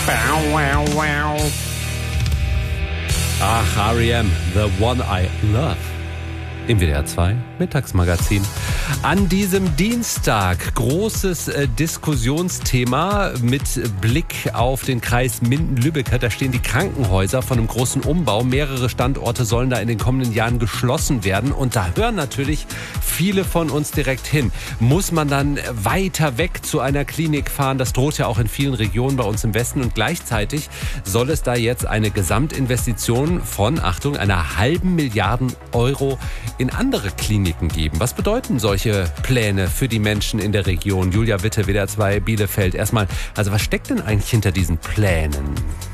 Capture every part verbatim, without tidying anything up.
Ach, R E M, The One I Love. Im W D R zwei Mittagsmagazin. An diesem Dienstag großes äh, Diskussionsthema mit Blick auf den Kreis Minden-Lübbecke. Da stehen die Krankenhäuser von einem großen Umbau. Mehrere Standorte sollen da in den kommenden Jahren geschlossen werden. Und da hören natürlich viele von uns direkt hin. Muss man dann weiter weg zu einer Klinik fahren? Das droht ja auch in vielen Regionen bei uns im Westen. Und gleichzeitig soll es da jetzt eine Gesamtinvestition von, Achtung, einer halben Milliarden Euro in andere Kliniken geben. Was bedeuten solche Pläne für die Menschen in der Region? Julia Witte, W D R zwei Bielefeld. Erstmal, also was steckt denn eigentlich hinter diesen Plänen?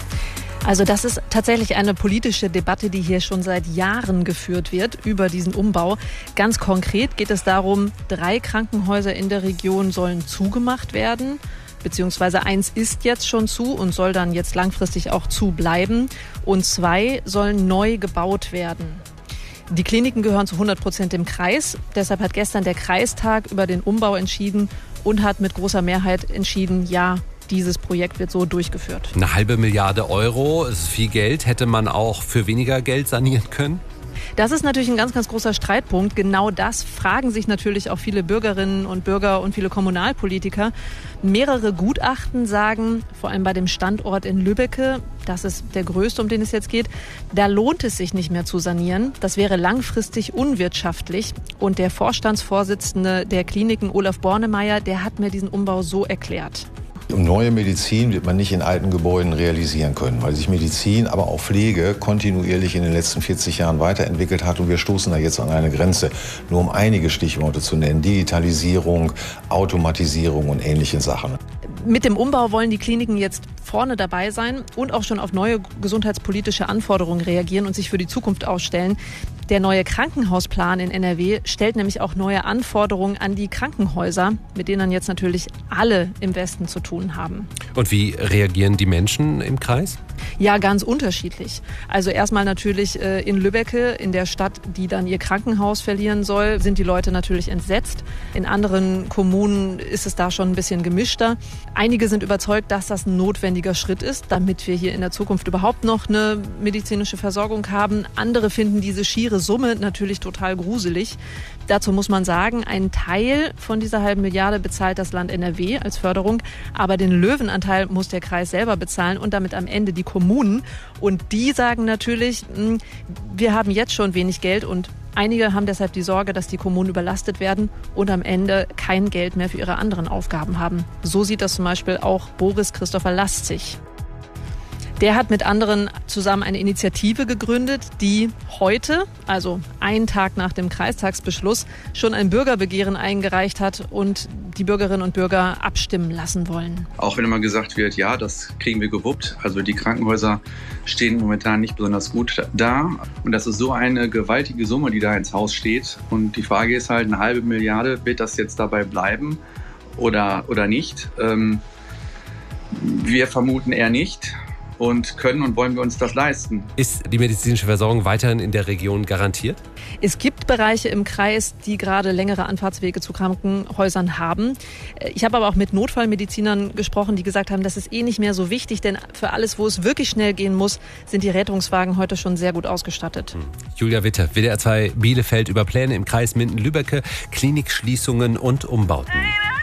Also das ist tatsächlich eine politische Debatte, die hier schon seit Jahren geführt wird über diesen Umbau. Ganz konkret geht es darum, drei Krankenhäuser in der Region sollen zugemacht werden. Beziehungsweise eins ist jetzt schon zu und soll dann jetzt langfristig auch zu bleiben. Und zwei sollen neu gebaut werden. Die Kliniken gehören zu hundert Prozent dem Kreis. Deshalb hat gestern der Kreistag über den Umbau entschieden und hat mit großer Mehrheit entschieden, ja, dieses Projekt wird so durchgeführt. Eine halbe Milliarde Euro, ist viel Geld. Hätte man auch für weniger Geld sanieren können? Das ist natürlich ein ganz, ganz großer Streitpunkt. Genau das fragen sich natürlich auch viele Bürgerinnen und Bürger und viele Kommunalpolitiker. Mehrere Gutachten sagen, vor allem bei dem Standort in Lübbecke, das ist der größte, um den es jetzt geht, da lohnt es sich nicht mehr zu sanieren. Das wäre langfristig unwirtschaftlich. Und der Vorstandsvorsitzende der Kliniken, Olaf Bornemeyer, der hat mir diesen Umbau so erklärt. Neue Medizin wird man nicht in alten Gebäuden realisieren können, weil sich Medizin, aber auch Pflege kontinuierlich in den letzten vierzig Jahren weiterentwickelt hat und wir stoßen da jetzt an eine Grenze. Nur um einige Stichworte zu nennen: Digitalisierung, Automatisierung und ähnliche Sachen. Mit dem Umbau wollen die Kliniken jetzt vorne dabei sein und auch schon auf neue gesundheitspolitische Anforderungen reagieren und sich für die Zukunft aufstellen. Der neue Krankenhausplan in N R W stellt nämlich auch neue Anforderungen an die Krankenhäuser, mit denen dann jetzt natürlich alle im Westen zu tun haben. Und wie reagieren die Menschen im Kreis? Ja, ganz unterschiedlich. Also erstmal natürlich äh, in Lübbecke, in der Stadt, die dann ihr Krankenhaus verlieren soll, sind die Leute natürlich entsetzt. In anderen Kommunen ist es da schon ein bisschen gemischter. Einige sind überzeugt, dass das ein notwendiger Schritt ist, damit wir hier in der Zukunft überhaupt noch eine medizinische Versorgung haben. Andere finden diese schiere Summe natürlich total gruselig. Dazu muss man sagen, ein Teil von dieser halben Milliarde bezahlt das Land N R W als Förderung, aber den Löwenanteil muss der Kreis selber bezahlen und damit am Ende die Kommunen. Und die sagen natürlich, wir haben jetzt schon wenig Geld und einige haben deshalb die Sorge, dass die Kommunen überlastet werden und am Ende kein Geld mehr für ihre anderen Aufgaben haben. So sieht das zum Beispiel auch Boris Christopher Lastzig. Der hat mit anderen zusammen eine Initiative gegründet, die heute, also einen Tag nach dem Kreistagsbeschluss, schon ein Bürgerbegehren eingereicht hat und die Bürgerinnen und Bürger abstimmen lassen wollen. Auch wenn immer gesagt wird, ja, das kriegen wir gewuppt. Also die Krankenhäuser stehen momentan nicht besonders gut da. Und das ist so eine gewaltige Summe, die da ins Haus steht. Und die Frage ist halt, eine halbe Milliarde, wird das jetzt dabei bleiben oder, oder nicht? Ähm, wir vermuten eher nicht. Und können und wollen wir uns das leisten? Ist die medizinische Versorgung weiterhin in der Region garantiert? Es gibt Bereiche im Kreis, die gerade längere Anfahrtswege zu Krankenhäusern haben. Ich habe aber auch mit Notfallmedizinern gesprochen, die gesagt haben, das ist eh nicht mehr so wichtig, denn für alles, wo es wirklich schnell gehen muss, sind die Rettungswagen heute schon sehr gut ausgestattet. Hm. Julia Witte, W D R zwei Bielefeld über Pläne im Kreis Minden-Lübbecke, Klinikschließungen und Umbauten.